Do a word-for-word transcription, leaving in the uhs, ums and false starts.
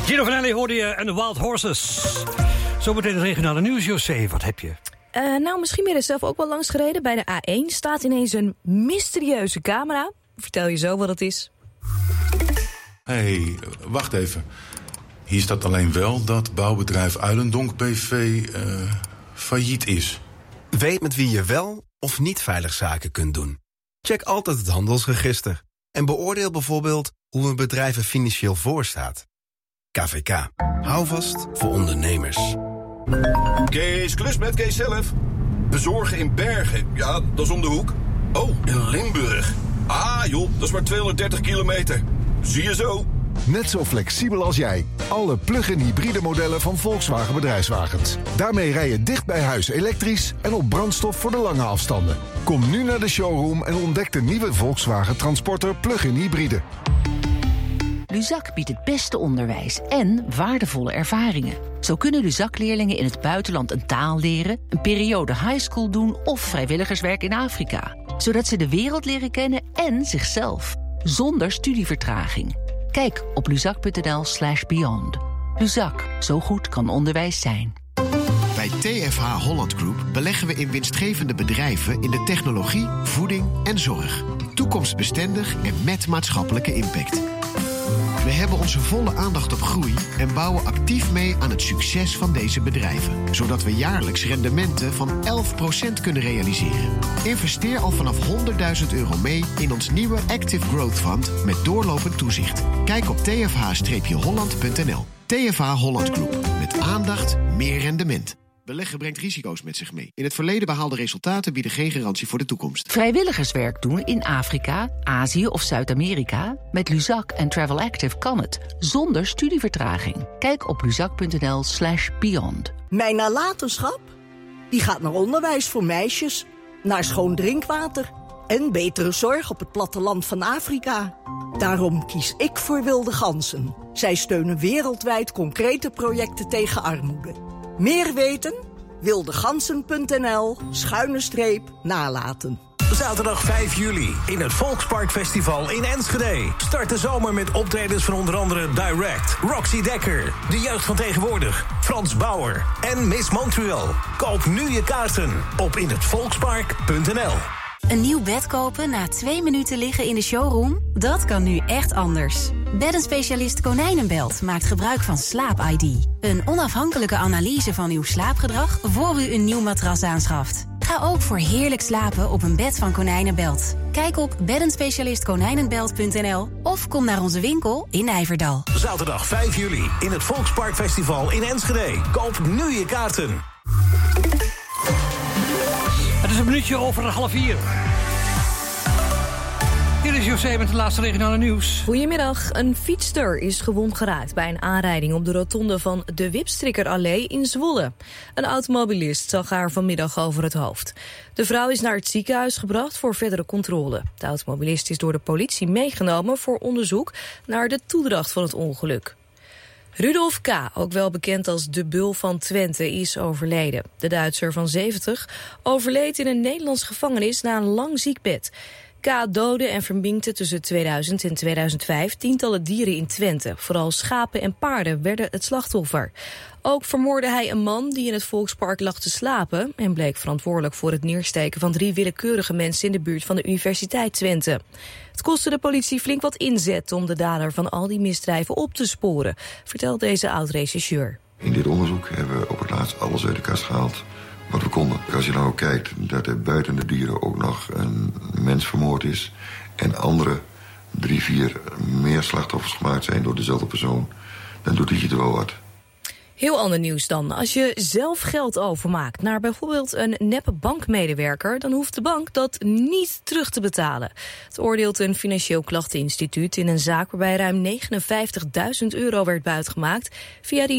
Gino Vanelli hoorde je en de Wild Horses. Zometeen het regionale nieuws. José, wat heb je? Uh, nou, misschien ben je er zelf ook wel langs gereden. Bij de A één staat ineens een mysterieuze camera. Vertel je zo wat het is. Hé, hey, wacht even. Hier staat alleen wel dat bouwbedrijf Uilendonk B V uh, failliet is. Weet met wie je wel of niet veilig zaken kunt doen. Check altijd het handelsregister. En beoordeel bijvoorbeeld hoe een bedrijf er financieel voor staat. K V K. Hou vast voor ondernemers. Kees, klus met Kees zelf. Bezorgen in Bergen. Ja, dat is om de hoek. Oh, in Limburg. Ah, joh, dat is maar tweehonderddertig kilometer. Zie je zo. Net zo flexibel als jij. Alle plug-in hybride modellen van Volkswagen Bedrijfswagens. Daarmee rij je dicht bij huis elektrisch en op brandstof voor de lange afstanden. Kom nu naar de showroom en ontdek de nieuwe Volkswagen Transporter plug-in hybride. Luzak biedt het beste onderwijs en waardevolle ervaringen. Zo kunnen Luzak-leerlingen in het buitenland een taal leren, een periode highschool doen of vrijwilligerswerk in Afrika. Zodat ze de wereld leren kennen en zichzelf. Zonder studievertraging. Kijk op luzak.nl slash beyond. Luzak, zo goed kan onderwijs zijn. Bij T F H Holland Group beleggen we in winstgevende bedrijven in de technologie, voeding en zorg. Toekomstbestendig en met maatschappelijke impact. We hebben onze volle aandacht op groei en bouwen actief mee aan het succes van deze bedrijven. Zodat we jaarlijks rendementen van elf procent kunnen realiseren. Investeer al vanaf honderdduizend euro mee in ons nieuwe Active Growth Fund met doorlopend toezicht. Kijk op t f h holland punt n l. T F H Holland Group. Met aandacht, meer rendement. Beleggen brengt risico's met zich mee. In het verleden behaalde resultaten bieden geen garantie voor de toekomst. Vrijwilligerswerk doen in Afrika, Azië of Zuid-Amerika? Met Luzak en Travel Active kan het. Zonder studievertraging. Kijk op luzak.nl slash beyond. Mijn nalatenschap? Die gaat naar onderwijs voor meisjes, naar schoon drinkwater en betere zorg op het platteland van Afrika. Daarom kies ik voor Wilde Ganzen. Zij steunen wereldwijd concrete projecten tegen armoede. Meer weten? wildegansen.nl schuine streep nalaten. Zaterdag vijf juli in het Volksparkfestival in Enschede. Start de zomer met optredens van onder andere Direct, Roxy Dekker, De Jeugd van Tegenwoordig, Frans Bauer en Miss Montreal. Koop nu je kaarten op in het volkspark punt n l. Een nieuw bed kopen na twee minuten liggen in de showroom? Dat kan nu echt anders. Beddenspecialist Konijnenbelt maakt gebruik van Slaap I D. Een onafhankelijke analyse van uw slaapgedrag voor u een nieuw matras aanschaft. Ga ook voor heerlijk slapen op een bed van Konijnenbelt. Kijk op beddenspecialist konijnenbelt punt n l of kom naar onze winkel in Nijverdal. Zaterdag vijf juli in het Volksparkfestival in Enschede. Koop nu je kaarten. Het is een minuutje over half vier. Hier is José met het laatste regionale nieuws. Goedemiddag. Een fietster is gewond geraakt bij een aanrijding op de rotonde van de Wipstrikkerallee in Zwolle. Een automobilist zag haar vanmiddag over het hoofd. De vrouw is naar het ziekenhuis gebracht voor verdere controle. De automobilist is door de politie meegenomen voor onderzoek naar de toedracht van het ongeluk. Rudolf K., ook wel bekend als de Bul van Twente, is overleden. De Duitser van zeventig overleed in een Nederlands gevangenis na een lang ziekbed. K. doodde en verminkte tussen tweeduizend en tweeduizend vijf tientallen dieren in Twente. Vooral schapen en paarden werden het slachtoffer. Ook vermoordde hij een man die in het Volkspark lag te slapen en bleek verantwoordelijk voor het neersteken van drie willekeurige mensen in de buurt van de Universiteit Twente. Het kostte de politie flink wat inzet om de dader van al die misdrijven op te sporen, vertelt deze oud-rechercheur. In dit onderzoek hebben we op het laatst alles uit de kast gehaald wat we konden. Als je nou kijkt dat er buiten de dieren ook nog een mens vermoord is en andere drie, vier meer slachtoffers gemaakt zijn door dezelfde persoon, dan doet het je er wel wat. Heel ander nieuws dan. Als je zelf geld overmaakt naar bijvoorbeeld een neppe bankmedewerker, dan hoeft de bank dat niet terug te betalen. Het oordeelt een financieel klachteninstituut in een zaak waarbij ruim negenenvijftigduizend euro werd buitgemaakt via die